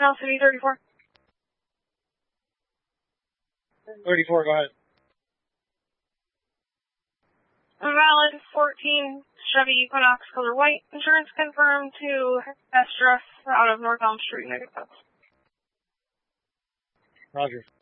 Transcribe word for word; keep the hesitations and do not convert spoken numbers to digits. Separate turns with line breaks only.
Now City thirty-four.
thirty-four, go ahead.
Valid fourteen Chevy Equinox color white. Insurance confirmed to Estra out of North Elm Street, Niagara.
Roger.